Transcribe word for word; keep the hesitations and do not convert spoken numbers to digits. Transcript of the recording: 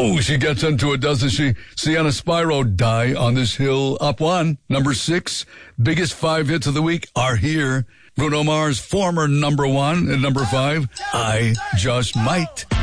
Oh, she gets into it, doesn't she? Sienna Spyro, Die on This Hill, up one. Number six, biggest five hits of the week are here. Bruno Mars, former number one. At number five, I Just Might.